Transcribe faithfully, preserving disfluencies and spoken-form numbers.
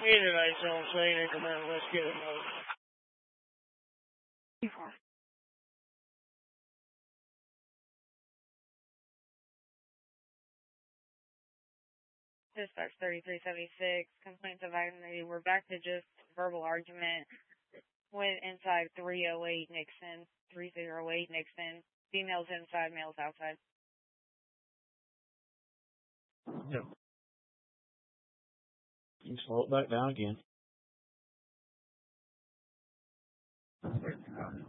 Anyways, don't say anything about it. Let's get it over. Dispatch thirty-three seventy-six, complaints of activity. We're back to just verbal argument. Went inside three oh eight Nixon, three oh eight Nixon. Females inside, males outside. Yep. You can slow it back down again.